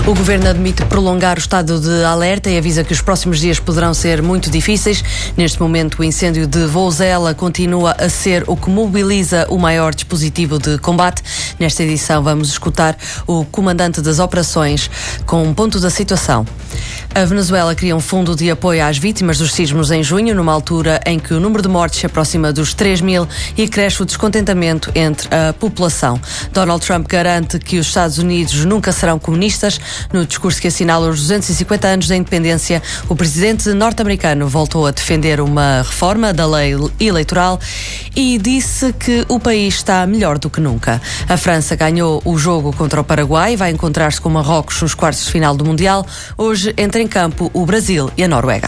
O Governo admite prolongar o estado de alerta e avisa que os próximos dias poderão ser muito difíceis. Neste momento, o incêndio de Vouzela continua a ser o que mobiliza o maior dispositivo de combate. Nesta edição, vamos escutar o comandante das operações com um ponto da situação. A Venezuela cria um fundo de apoio às vítimas dos sismos em junho, numa altura em que o número de mortes se aproxima dos 3.000 e cresce o descontentamento entre a população. Donald Trump garante que os Estados Unidos nunca serão comunistas. No discurso que assinala os 250 anos da independência, o presidente norte-americano voltou a defender uma reforma da lei eleitoral e disse que o país está melhor do que nunca. A França ganhou o jogo contra o Paraguai e vai encontrar-se com Marrocos nos quartos de final do Mundial. Hoje entra em campo o Brasil e a Noruega.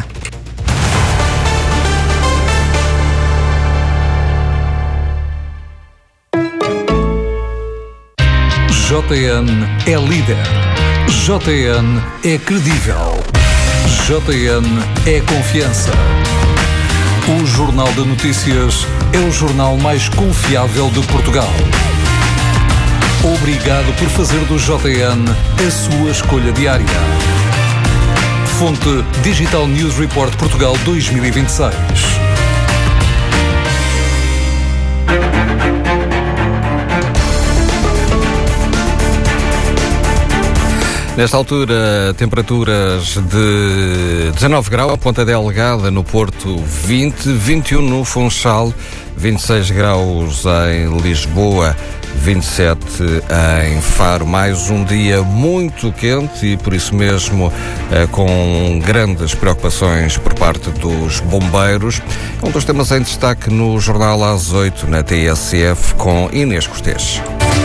JN é líder. JN é credível. JN é confiança. O Jornal de Notícias é o jornal mais confiável de Portugal. Obrigado por fazer do JN a sua escolha diária. Fonte Digital News Report Portugal 2026. Nesta altura, temperaturas de 19 graus, Ponta Delgada, no Porto 20, 21 no Funchal, 26 graus em Lisboa, 27 em Faro. Mais um dia muito quente e, por isso mesmo, com grandes preocupações por parte dos bombeiros. Um dos temas em destaque no Jornal às 8, na TSF, com Inês Cortês.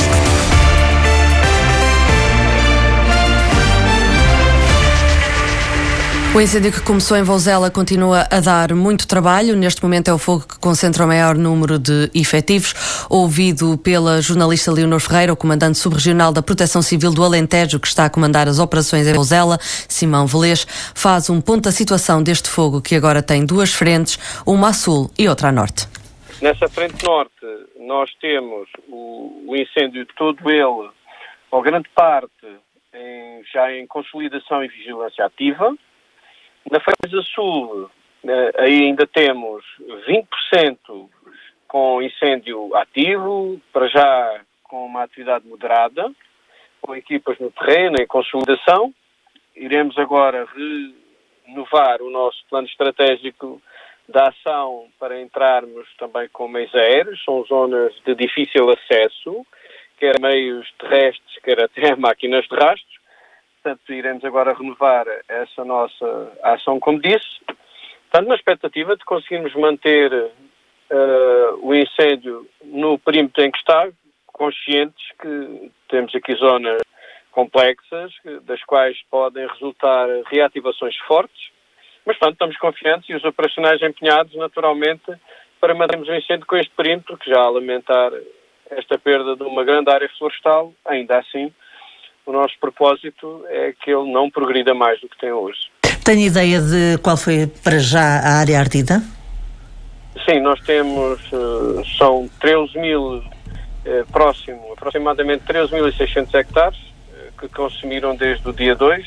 O incêndio que começou em Vouzela continua a dar muito trabalho. Neste momento é o fogo que concentra o maior número de efetivos. Ouvido pela jornalista Leonor Ferreira, o comandante subregional da Proteção Civil do Alentejo, que está a comandar as operações em Vouzela, Simão Velês, faz um ponto da situação deste fogo, que agora tem duas frentes, uma a sul e outra a norte. Nessa frente norte, nós temos o incêndio todo ele, ou grande parte, já em consolidação e vigilância ativa. Na frente sul, aí ainda temos 20% com incêndio ativo, para já com uma atividade moderada, com equipas no terreno, em consolidação. Iremos agora renovar o nosso plano estratégico da ação para entrarmos também com meios aéreos. São zonas de difícil acesso, quer meios terrestres, quer até máquinas de rastros. Portanto, iremos agora renovar essa nossa ação, como disse. Portanto, na expectativa de conseguirmos manter o incêndio no perímetro em que está, conscientes que temos aqui zonas complexas, das quais podem resultar reativações fortes. Mas, portanto, estamos confiantes e os operacionais empenhados, naturalmente, para mantermos o incêndio com este perímetro, que já a lamentar esta perda de uma grande área florestal, ainda assim, o nosso propósito é que ele não progrida mais do que tem hoje. Tem ideia de qual foi para já a área ardida? Sim, nós temos, são 13.000, aproximadamente 13.600 hectares que consumiram desde o dia 2.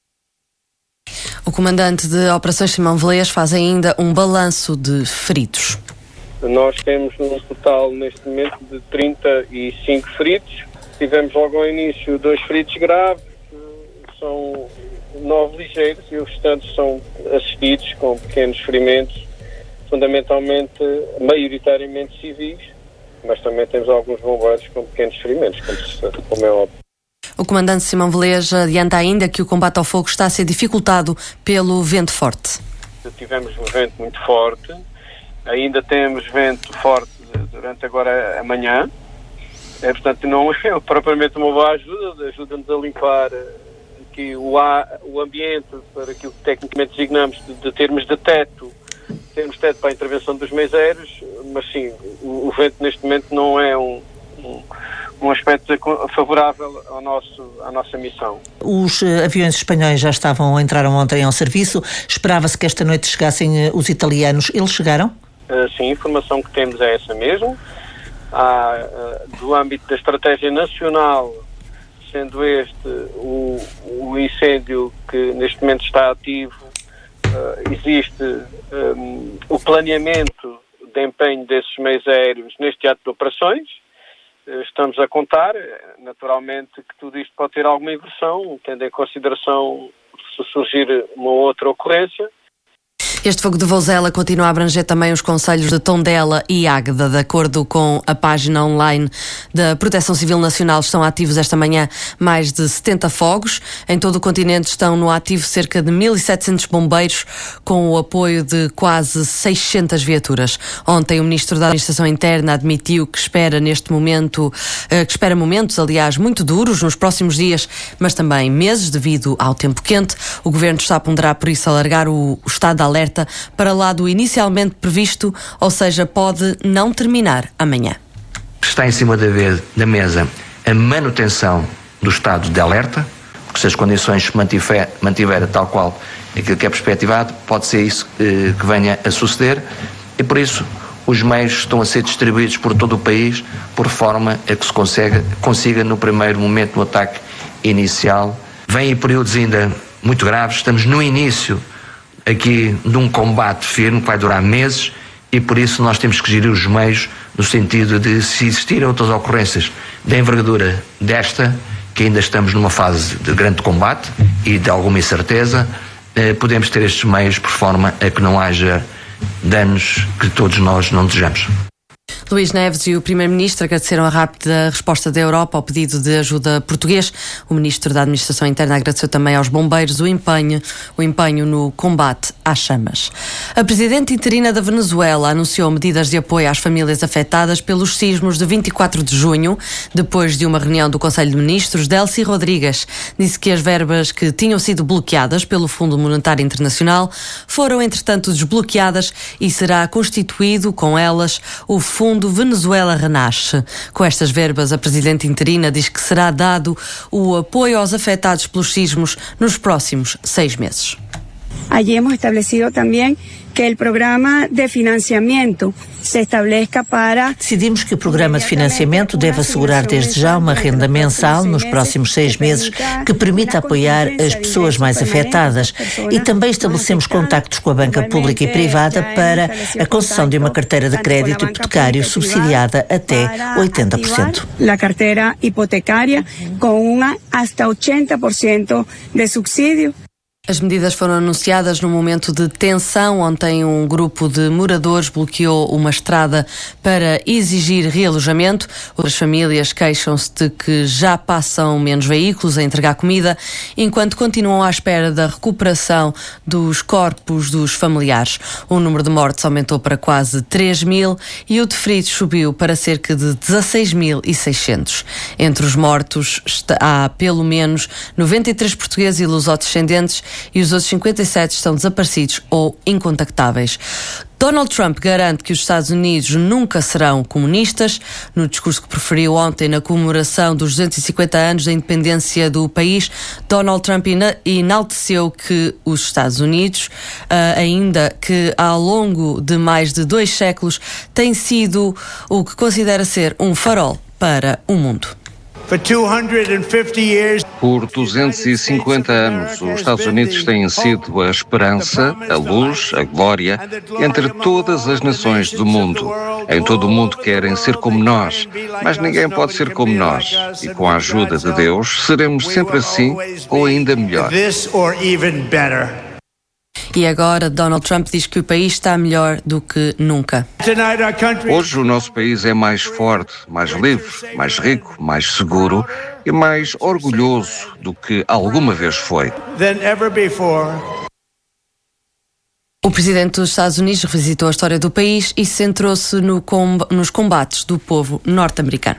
O comandante de Operações Simão Velês faz ainda um balanço de feridos. Nós temos um total neste momento de 35 feridos. Tivemos logo ao início 2 feridos graves, são 9 ligeiros e os restantes são assistidos com pequenos ferimentos, fundamentalmente, maioritariamente civis, mas também temos alguns bombeiros com pequenos ferimentos, como é óbvio. O comandante Simão Velês adianta ainda que o combate ao fogo está a ser dificultado pelo vento forte. Tivemos um vento muito forte, ainda temos vento forte durante agora a manhã. Portanto, não é propriamente uma boa ajuda, ajuda-nos a limpar aqui o ambiente para aquilo que tecnicamente designamos de termos teto para a intervenção dos meios aéreos, mas sim, o vento neste momento não é um aspecto favorável à nossa missão. Os aviões espanhóis já entraram ontem ao serviço, esperava-se que esta noite chegassem os italianos, eles chegaram? Sim, a informação que temos é essa mesmo. Do âmbito da estratégia nacional, sendo este o incêndio que neste momento está ativo, existe o planeamento de empenho desses meios aéreos neste ato de operações. Estamos a contar, naturalmente, que tudo isto pode ter alguma inversão, tendo em consideração se surgir uma outra ocorrência. Este fogo de Vozela continua a abranger também os concelhos de Tondela e Águeda. De acordo com a página online da Proteção Civil Nacional, estão ativos esta manhã mais de 70 fogos. Em todo o continente estão no ativo cerca de 1.700 bombeiros, com o apoio de quase 600 viaturas. Ontem o Ministro da Administração Interna admitiu que espera momentos, aliás, muito duros nos próximos dias, mas também meses devido ao tempo quente. O Governo está a ponderar, por isso, alargar o estado de alerta para lá do inicialmente previsto, ou seja, pode não terminar amanhã. Está em cima da mesa a manutenção do estado de alerta, porque se as condições se mantiverem tal qual aquilo que é perspectivado, pode ser isso que venha a suceder, e por isso os meios estão a ser distribuídos por todo o país, por forma a que se consiga no primeiro momento, no ataque inicial. Vêm períodos ainda muito graves, estamos no início aqui de um combate firme que vai durar meses, e por isso nós temos que gerir os meios no sentido de, se existirem outras ocorrências da envergadura desta, que ainda estamos numa fase de grande combate e de alguma incerteza, podemos ter estes meios por forma a que não haja danos que todos nós não desejamos. Luís Neves e o Primeiro-Ministro agradeceram a rápida resposta da Europa ao pedido de ajuda português. O Ministro da Administração Interna agradeceu também aos bombeiros o empenho no combate às chamas. A Presidente interina da Venezuela anunciou medidas de apoio às famílias afetadas pelos sismos de 24 de junho. Depois de uma reunião do Conselho de Ministros, Delcy Rodrigues disse que as verbas que tinham sido bloqueadas pelo Fundo Monetário Internacional foram, entretanto, desbloqueadas e será constituído com elas o Fundo Venezuela Renasce. Com estas verbas, a Presidente interina diz que será dado o apoio aos afetados pelos sismos nos próximos 6 meses. Allí hemos establecido también que el programa de financiamiento se establezca para... Decidimos que o programa de financiamento deve assegurar desde já uma renda mensal nos próximos 6 meses que permita apoiar as pessoas mais afetadas, e também estabelecemos contactos com a banca pública e privada para a concessão de uma carteira de crédito hipotecário subsidiada até 80%. A carteira hipotecária com hasta 80% de subsídio. As medidas foram anunciadas num momento de tensão. Ontem um grupo de moradores bloqueou uma estrada para exigir realojamento. Outras famílias queixam-se de que já passam menos veículos a entregar comida, enquanto continuam à espera da recuperação dos corpos dos familiares. O número de mortes aumentou para quase 3.000 e o de feridos subiu para cerca de 16.600. Entre os mortos há pelo menos 93 portugueses e lusodescendentes, e os outros 57 estão desaparecidos ou incontactáveis. Donald Trump garante que os Estados Unidos nunca serão comunistas. No discurso que proferiu ontem na comemoração dos 250 anos da independência do país, Donald Trump enalteceu que os Estados Unidos, ainda que ao longo de mais de 2 séculos, tem sido o que considera ser um farol para o mundo. Por 250 anos, os Estados Unidos têm sido a esperança, a luz, a glória entre todas as nações do mundo. Em todo o mundo querem ser como nós, mas ninguém pode ser como nós. E com a ajuda de Deus, seremos sempre assim ou ainda melhor. E agora Donald Trump diz que o país está melhor do que nunca. Hoje o nosso país é mais forte, mais livre, mais rico, mais seguro e mais orgulhoso do que alguma vez foi. O presidente dos Estados Unidos revisitou a história do país e centrou-se nos combates do povo norte-americano.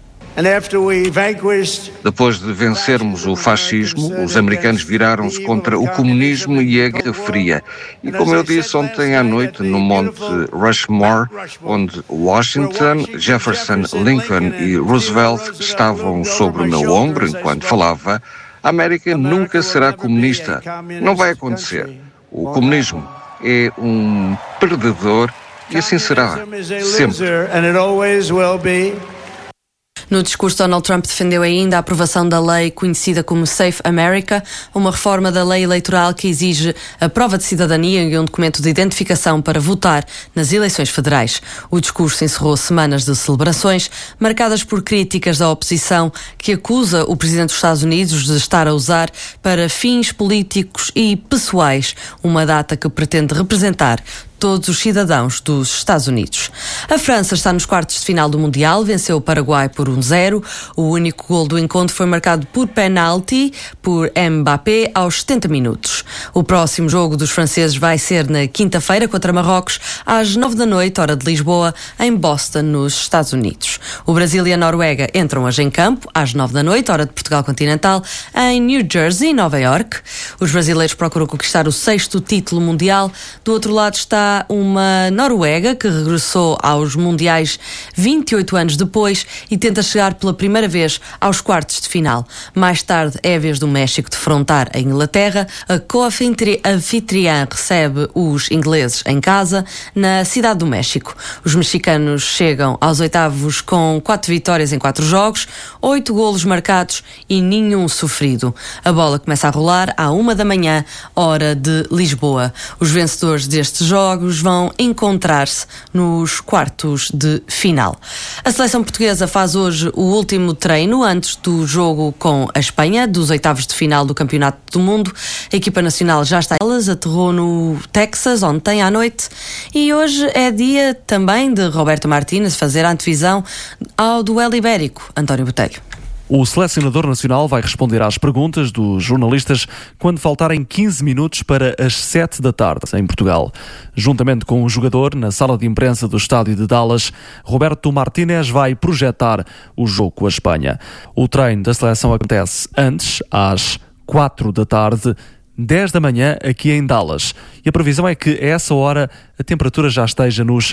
Depois de vencermos o fascismo, os americanos viraram-se contra o comunismo e a Guerra Fria. E como eu disse ontem à noite no Monte Rushmore, onde Washington, Jefferson, Lincoln e Roosevelt estavam sobre o meu ombro enquanto falava, a América nunca será comunista. Não vai acontecer. O comunismo é um perdedor e assim será, sempre. No discurso, Donald Trump defendeu ainda a aprovação da lei conhecida como Safe America, uma reforma da lei eleitoral que exige a prova de cidadania e um documento de identificação para votar nas eleições federais. O discurso encerrou semanas de celebrações, marcadas por críticas da oposição, que acusa o presidente dos Estados Unidos de estar a usar para fins políticos e pessoais uma data que pretende representar todos os cidadãos dos Estados Unidos. A França está nos quartos de final do Mundial, venceu o Paraguai por 1-0. O único gol do encontro foi marcado por penalti por Mbappé aos 70 minutos. O próximo jogo dos franceses vai ser na quinta-feira contra Marrocos, às 9 da noite, hora de Lisboa, em Boston, nos Estados Unidos. O Brasil e a Noruega entram hoje em campo, às 9 da noite, hora de Portugal continental, em New Jersey, Nova York. Os brasileiros procuram conquistar o 6º título mundial. Do outro lado está uma Noruega que regressou aos Mundiais 28 anos depois e tenta chegar pela primeira vez aos quartos de final. Mais tarde é a vez do México defrontar a Inglaterra. A co-anfitriã recebe os ingleses em casa, na Cidade do México. Os mexicanos chegam aos oitavos com 4 vitórias em 4 jogos, 8 golos marcados e nenhum sofrido. A bola começa a rolar à 1 da manhã, hora de Lisboa. Os vencedores destes jogos vão encontrar-se nos quartos de final. A seleção portuguesa faz hoje o último treino antes do jogo com a Espanha, dos oitavos de final do Campeonato do Mundo. A equipa nacional já está, aterrou no Texas ontem à noite e hoje é dia também de Roberto Martínez fazer a antevisão ao duelo ibérico. António Botelho. O selecionador nacional vai responder às perguntas dos jornalistas quando faltarem 15 minutos para as 7 da tarde, em Portugal. Juntamente com o jogador, na sala de imprensa do estádio de Dallas, Roberto Martínez vai projetar o jogo com a Espanha. O treino da seleção acontece antes, às 4 da tarde, 10 da manhã, aqui em Dallas. E a previsão é que, a essa hora, a temperatura já esteja nos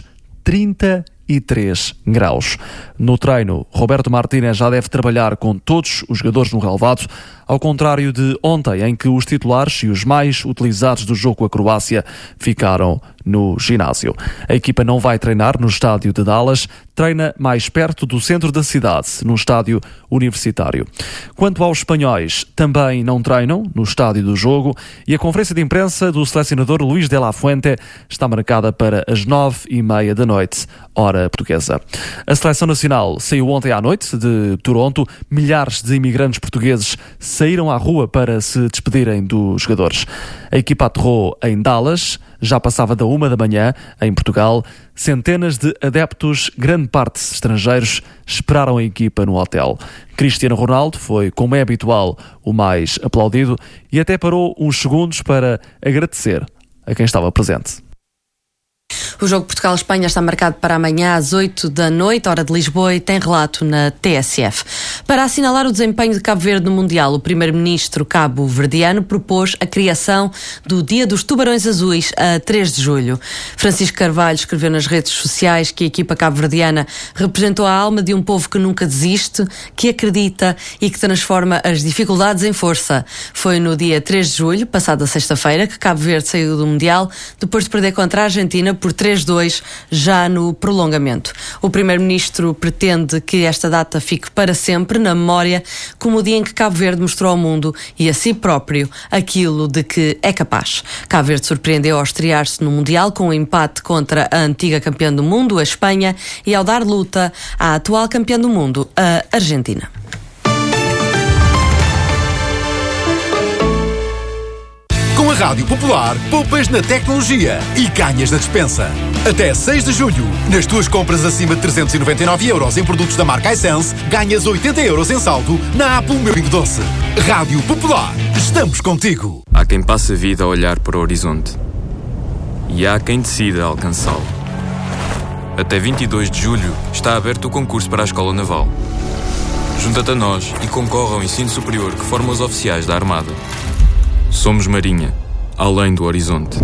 33 graus. No treino, Roberto Martínez já deve trabalhar com todos os jogadores no relvado, ao contrário de ontem, em que os titulares e os mais utilizados do jogo com a Croácia ficaram no ginásio. A equipa não vai treinar no estádio de Dallas, treina mais perto do centro da cidade, num estádio universitário. Quanto aos espanhóis, também não treinam no estádio do jogo e a conferência de imprensa do selecionador Luís de la Fuente está marcada para as 9h30 da noite, hora portuguesa. A seleção nacional saiu ontem à noite de Toronto. Milhares de imigrantes portugueses saíram à rua para se despedirem dos jogadores. A equipa aterrou em Dallas, já passava da 1 da manhã, em Portugal. Centenas de adeptos, grande parte estrangeiros, esperaram a equipa no hotel. Cristiano Ronaldo foi, como é habitual, o mais aplaudido e até parou uns segundos para agradecer a quem estava presente. O jogo Portugal-Espanha está marcado para amanhã às 8 da noite, hora de Lisboa, e tem relato na TSF. Para assinalar o desempenho de Cabo Verde no Mundial, o primeiro-ministro cabo-verdiano propôs a criação do Dia dos Tubarões Azuis a 3 de julho. Francisco Carvalho escreveu nas redes sociais que a equipa cabo-verdiana representou a alma de um povo que nunca desiste, que acredita e que transforma as dificuldades em força. Foi no dia 3 de julho, passada sexta-feira, que Cabo Verde saiu do Mundial, depois de perder contra a Argentina por 3-2, já no prolongamento. O primeiro-ministro pretende que esta data fique para sempre na memória, como o dia em que Cabo Verde mostrou ao mundo e a si próprio aquilo de que é capaz. Cabo Verde surpreendeu ao estrear-se no Mundial com um empate contra a antiga campeã do mundo, a Espanha, e ao dar luta à atual campeã do mundo, a Argentina. Com a Rádio Popular, poupas na tecnologia e ganhas na despensa. Até 6 de julho, nas tuas compras acima de 399 € em produtos da marca iSense, ganhas 80 € em saldo na Apple Meu Pingo Doce. Rádio Popular, estamos contigo. Há quem passe a vida a olhar para o horizonte e há quem decida alcançá-lo. Até 22 de julho está aberto o concurso para a Escola Naval. Junta-te a nós e concorre ao ensino superior que forma os oficiais da Armada. Somos Marinha, além do horizonte.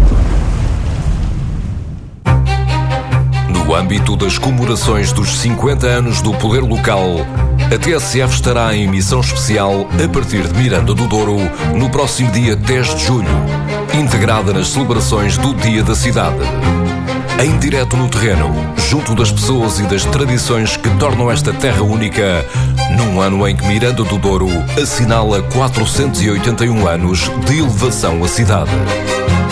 No âmbito das comemorações dos 50 anos do Poder Local, a TSF estará em emissão especial a partir de Miranda do Douro no próximo dia 10 de julho, integrada nas celebrações do Dia da Cidade. em direto no terreno, junto das pessoas e das tradições que tornam esta terra única, num ano em que Miranda do Douro assinala 481 anos de elevação à cidade.